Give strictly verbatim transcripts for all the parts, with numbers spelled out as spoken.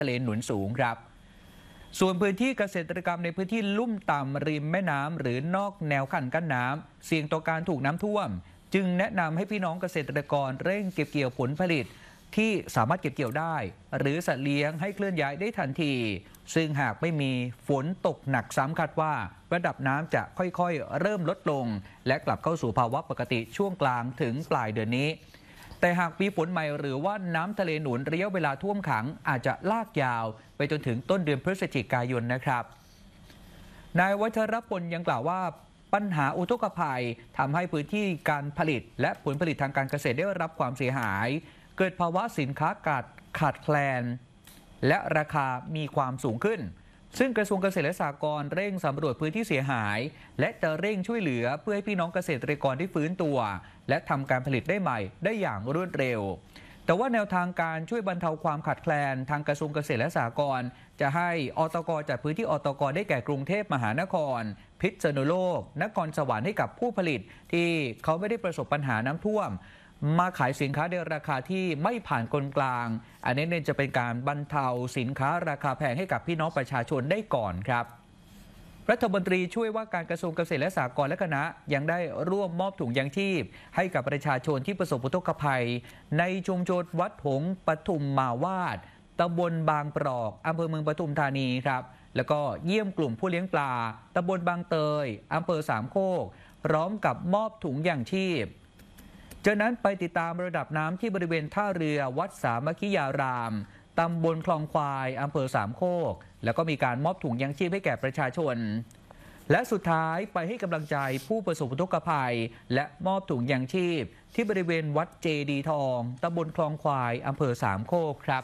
ทะเลหนุนสูงครับส่วนพื้นที่เกษตรกรรมในพื้นที่ลุ่มต่ำริมแม่น้ำหรือนอกแนวคันกั้นน้ำเสี่ยงต่อการถูกน้ำท่วมจึงแนะนำให้พี่น้องเกษตรกรเร่งเก็บเกี่ยวผลผลิตที่สามารถเก็บเกี่ยวได้หรือสัตว์เลี้ยงให้เคลื่อนย้ายได้ทันทีซึ่งหากไม่มีฝนตกหนักซ้ำคาดว่าระดับน้ำจะค่อยๆเริ่มลดลงและกลับเข้าสู่ภาวะปกติช่วงกลางถึงปลายเดือนนี้แต่หากมีฝนใหม่หรือว่าน้ำทะเลหนุนระยะเวลาท่วมขังอาจจะลากยาวไปจนถึงต้นเดือนพฤศจิกายนนะครับนายวัชรพลยังกล่าวว่าปัญหาอุทกภัยทำให้พื้นที่การผลิตและผลผลิตทางการเกษตรได้รับความเสียหายเกิดภาวะสินค้าขาดขาดแคลนและราคามีความสูงขึ้นซึ่งกระทรวงเกษตรและสหกรณ์เร่งสำรวจพื้นที่เสียหายและจะเร่งช่วยเหลือเพื่อให้พี่น้องเกษตรกรได้ฟื้นตัวและทำการผลิตได้ใหม่ได้อย่างรวดเร็วแต่ว่าแนวทางการช่วยบรรเทาความขาดแคลนทางกระทรวงเกษตรและสหกรณ์จะให้อตก.จัดพื้นที่อตก.ได้แก่กรุงเทพมหานครพิษณุโลกนครสวรรค์ให้กับผู้ผลิตที่เขาไม่ได้ประสบปัญหาน้ำท่วมมาขายสินค้าในราคาที่ไม่ผ่านคนกลางอันนี้เนี่ยจะเป็นการบรรเทาสินค้าราคาแพงให้กับพี่น้องประชาชนได้ก่อนครับรัฐมนตรีช่วยว่าการกระทรวงเกษตรและสหกรณ์และคณะยังได้ร่วมมอบถุงยางชีพให้กับประชาชนที่ประสบอุทกภัยในชุมชนวัดหงส์ปทุมมาวาดตำบลบางปรอกอำเภอเมืองปทุมธานีครับแล้วก็เยี่ยมกลุ่มผู้เลี้ยงปลาตำบลบางเตยอำเภอสามโคกพร้อมกับมอบถุงยางชีพจากนั้นไปติดตามระดับน้ำที่บริเวณท่าเรือวัดสามัคคียารามตำบลคลองควายอำเภอสามโคกแล้วก็มีการมอบถุงยางชีพให้แก่ประชาชนและสุดท้ายไปให้กำลังใจผู้ประสบอุทกภัยและมอบถุงยางชีพที่บริเวณวัดเจดีทองตำบลคลองควายอำเภอสามโคกครับ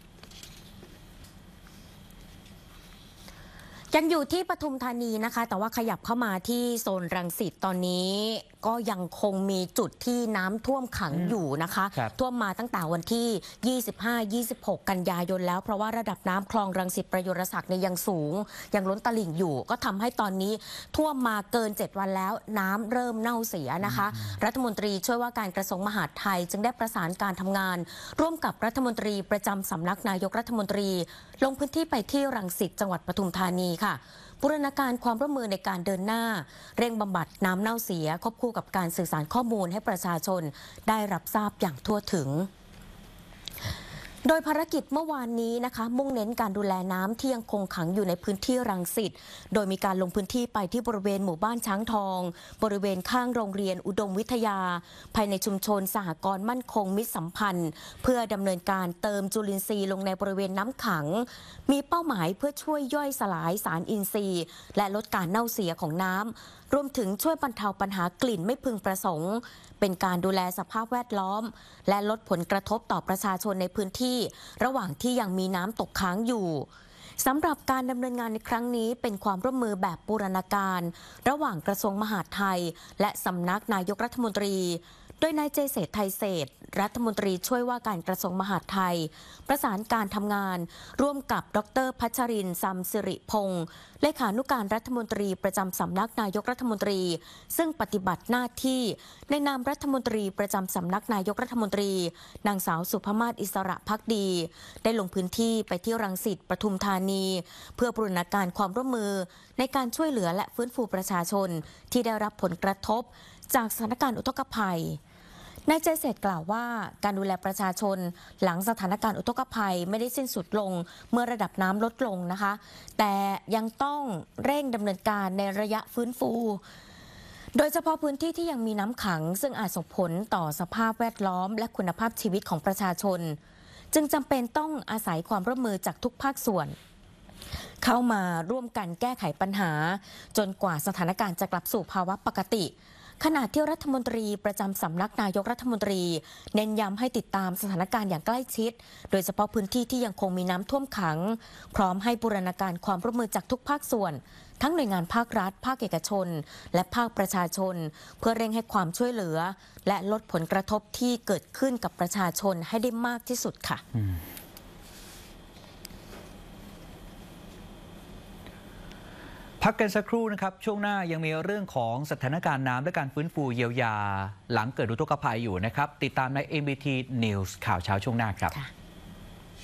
ยังอยู่ที่ปทุมธานีนะคะแต่ว่าขยับเข้ามาที่โซนรังสิตตอนนี้ก็ยังคงมีจุดที่น้ำท่วมขังอยู่นะคะท่วมมาตั้งแต่วันที่ ยี่สิบห้า ยี่สิบหก กันยายนแล้วเพราะว่าระดับน้ำคลองรังสิตประยุรศักดิ์เนี่ยยังสูงยังล้นตลิ่งอยู่ก็ทำให้ตอนนี้ท่วมมาเกินเจ็ดวันแล้วน้ำเริ่มเน่าเสียนะคะรัฐมนตรีช่วยว่าการกระทรวงมหาดไทยจึงได้ประสานการทำงานร่วมกับรัฐมนตรีประจำสำนักนายกรัฐมนตรีลงพื้นที่ไปที่รังสิตจังหวัดปทุมธานีค่ะบูรณาการความร่วมมือในการเดินหน้าเร่งบำบัดน้ำเน่าเสียควบคู่กับการสื่อสารข้อมูลให้ประชาชนได้รับทราบอย่างทั่วถึงโดยภารกิจเมื่อวานนี้นะคะมุ่งเน้นการดูแลน้ำที่ยังคงขังอยู่ในพื้นที่รังสิตโดยมีการลงพื้นที่ไปที่บริเวณหมู่บ้านช้างทองบริเวณข้างโรงเรียนอุดมวิทยาภายในชุมชนสหกรณ์มั่นคงมิตรสัมพันธ์เพื่อดำเนินการเติมจุลินทรีย์ลงในบริเวณน้ำขังมีเป้าหมายเพื่อช่วยย่อยสลายสารอินทรีย์และลดการเน่าเสียของน้ำรวมถึงช่วยบรรเทาปัญหากลิ่นไม่พึงประสงค์เป็นการดูแลสภาพแวดล้อมและลดผลกระทบต่อประชาชนในพื้นที่ระหว่างที่ยังมีน้ำตกค้างอยู่สำหรับการดำเนินงานในครั้งนี้เป็นความร่วมมือแบบบูรณาการระหว่างกระทรวงมหาดไทยและสำนักนายกรัฐมนตรีโดยนายเจเศรษฐ์ไทยเศรษฐ์รัฐมนตรีช่วยว่าการกระทรวงมหาดไทยประสานการทำงานร่วมกับดร.พัชรินทร์ ซัมสิริพงศ์เลขานุการรัฐมนตรีประจำสำนักนายกรัฐมนตรีซึ่งปฏิบัติหน้าที่ในนามรัฐมนตรีประจำสำนักนายกรัฐมนตรีนางสาวสุภมาศอิสระภักดีได้ลงพื้นที่ไปที่รังสิตปทุมธานีเพื่อบูรณาการความร่วมมือในการช่วยเหลือและฟื้นฟูประชาชนที่ได้รับผลกระทบจากสถานการณ์อุทกภัยนายเจเศรษฐ์กล่าวว่าการดูแลประชาชนหลังสถานการณ์อุทกภัยไม่ได้สิ้นสุดลงเมื่อระดับน้ำลดลงนะคะแต่ยังต้องเร่งดำเนินการในระยะฟื้นฟูโดยเฉพาะพื้นที่ที่ยังมีน้ำขังซึ่งอาจส่งผลต่อสภาพแวดล้อมและคุณภาพชีวิตของประชาชนจึงจำเป็นต้องอาศัยความร่วมมือจากทุกภาคส่วนเข้ามาร่วมกันแก้ไขปัญหาจนกว่าสถานการณ์จะกลับสู่ภาวะปกติขณะที่รัฐมนตรีประจำสำนักนายกรัฐมนตรีเน้นย้ำให้ติดตามสถานการณ์อย่างใกล้ชิดโดยเฉพาะพื้นที่ที่ยังคงมีน้ำท่วมขังพร้อมให้บูรณาการความร่วมมือจากทุกภาคส่วนทั้งหน่วยงานภาครัฐภาคเอกชนและภาคประชาชนเพื่อเร่งให้ความช่วยเหลือและลดผลกระทบที่เกิดขึ้นกับประชาชนให้ได้มากที่สุดค่ะพักกันสักครู่นะครับช่วงหน้ายังมีเรื่องของสถานการณ์น้ำและการฟื้นฟูเยียวยาหลังเกิดอุทกภัยอยู่นะครับติดตามใน เอ็ม บี ที News ข่าวเช้าช่วงหน้าครับ